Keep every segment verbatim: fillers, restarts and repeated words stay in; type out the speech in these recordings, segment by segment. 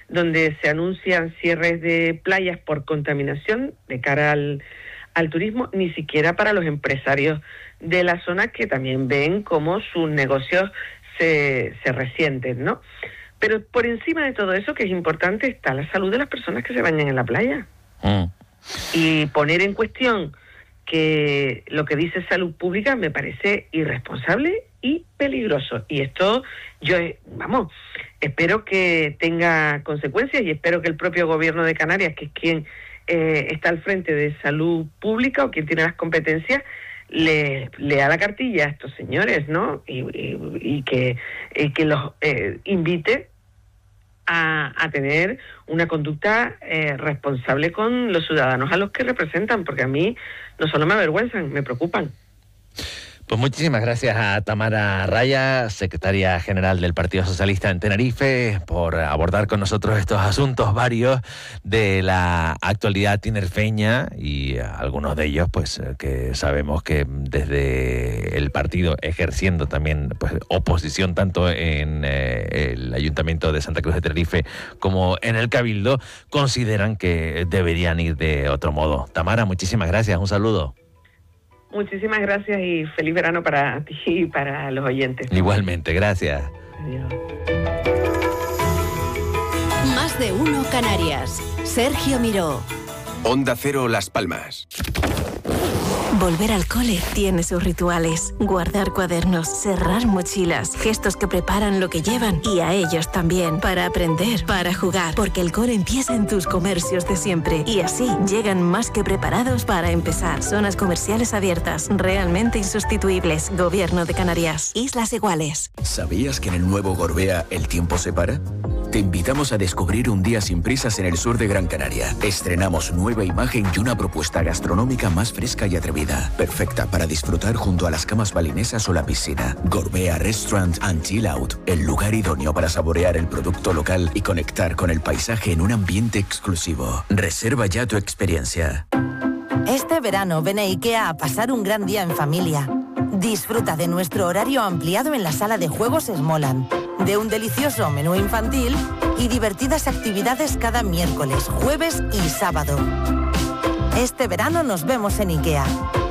donde se anuncian cierres de playas por contaminación de cara al, al turismo, ni siquiera para los empresarios de la zona, que también ven cómo sus negocios se, se resienten, ¿no? Pero por encima de todo eso, que es importante, está la salud de las personas que se bañan en la playa. Mm. Y poner en cuestión que lo que dice Salud Pública me parece irresponsable y peligroso. Y esto, yo, vamos, espero que tenga consecuencias y espero que el propio Gobierno de Canarias, que es quien eh, está al frente de Salud Pública o quien tiene las competencias, le lea la cartilla a estos señores, ¿no? Y, y, y que, y que los eh, invite A, a tener una conducta eh, responsable con los ciudadanos a los que representan, porque a mí no solo me avergüenzan, me preocupan. Pues muchísimas gracias a Tamara Raya, secretaria general del Partido Socialista en Tenerife, por abordar con nosotros estos asuntos varios de la actualidad tinerfeña, y algunos de ellos pues que sabemos que desde el partido, ejerciendo también pues oposición tanto en eh, el Ayuntamiento de Santa Cruz de Tenerife como en el Cabildo, consideran que deberían ir de otro modo. Tamara, muchísimas gracias, un saludo. Muchísimas gracias y feliz verano para ti y para los oyentes. Igualmente, gracias. Adiós. Más de uno Canarias. Sergio Miró. Onda Cero Las Palmas. Volver al cole tiene sus rituales. Guardar cuadernos, cerrar mochilas, gestos que preparan lo que llevan y a ellos también. Para aprender, para jugar, porque el cole empieza en tus comercios de siempre. Y así llegan más que preparados para empezar. Zonas comerciales abiertas, realmente insustituibles. Gobierno de Canarias. Islas Iguales. ¿Sabías que en el nuevo Gorbea el tiempo se para? Te invitamos a descubrir un día sin prisas en el sur de Gran Canaria. Estrenamos nueva imagen y una propuesta gastronómica más fresca y atrevida. Perfecta para disfrutar junto a las camas balinesas o la piscina. Gorbea Restaurant and Chill Out. El lugar idóneo para saborear el producto local y conectar con el paisaje en un ambiente exclusivo. Reserva ya tu experiencia. Este verano ven a IKEA a pasar un gran día en familia. Disfruta de nuestro horario ampliado en la sala de juegos Smoland, de un delicioso menú infantil y divertidas actividades cada miércoles, jueves y sábado. Este verano nos vemos en IKEA.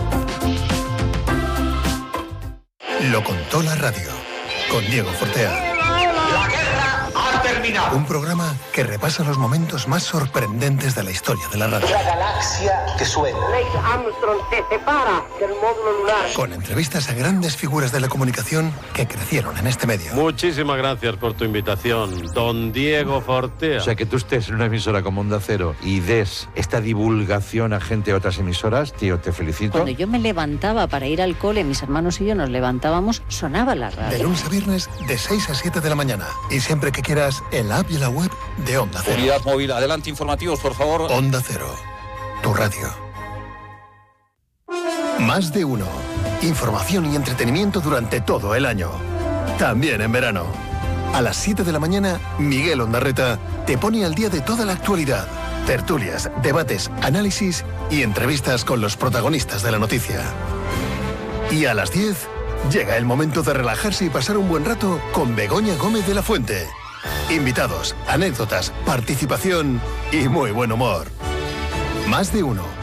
Lo contó la radio, con Diego Fortea. La guerra ha terminado. Un programa que repasa los momentos más sorprendentes de la historia de la radio. La galaxia que suena. Neil Armstrong se separa del módulo lunar. Con entrevistas a grandes figuras de la comunicación que crecieron en este medio. Muchísimas gracias por tu invitación, don Diego Fortea. O sea, que tú estés en una emisora como Onda Cero y des esta divulgación a gente de otras emisoras, tío, te felicito. Cuando yo me levantaba para ir al cole, mis hermanos y yo nos levantábamos, sonaba la radio. De lunes a viernes, de seis a siete de la mañana. Y siempre que quieras, en la app y la web de Onda Cero. Unidad móvil, adelante, informativos, por favor. Onda Cero, tu radio. Más de uno. Información y entretenimiento durante todo el año. También en verano. A las siete de la mañana, Miguel Ondarreta te pone al día de toda la actualidad. Tertulias, debates, análisis y entrevistas con los protagonistas de la noticia. Y a las diez, llega el momento de relajarse y pasar un buen rato con Begoña Gómez de la Fuente. Invitados, anécdotas, participación y muy buen humor. Más de uno.